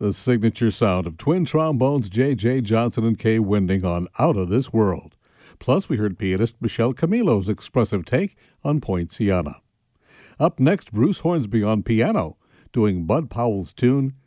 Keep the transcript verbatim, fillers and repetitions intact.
The signature sound of twin trombones J J. Johnson and Kay Winding on Out of This World. Plus, we heard pianist Michelle Camillo's expressive take on Poinciana. Up next, Bruce Hornsby on piano, doing Bud Powell's tune,